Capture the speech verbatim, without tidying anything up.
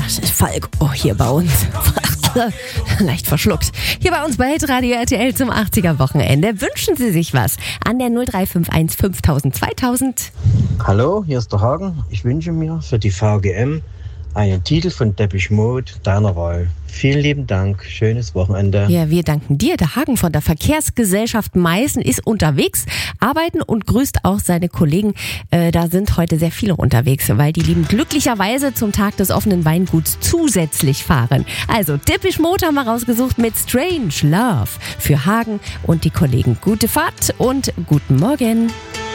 das ist Falk. Oh, hier bei uns. Leicht verschluckt. Hier bei uns bei Hitradio R T L zum achtziger-Wochenende. Wünschen Sie sich was? An der null drei fünf eins fünftausend zweitausend. Hallo, hier ist der Hagen. Ich wünsche mir für die V G M einen Titel von Depeche Mode deiner Wahl. Vielen lieben Dank. Schönes Wochenende. Ja, wir danken dir. Der Hagen von der Verkehrsgesellschaft Meißen ist unterwegs, arbeiten und grüßt auch seine Kollegen. Äh, da sind heute sehr viele unterwegs, weil die lieben glücklicherweise zum Tag des offenen Weinguts zusätzlich fahren. Also Depeche Mode haben wir rausgesucht mit Strange Love für Hagen und die Kollegen. Gute Fahrt und guten Morgen.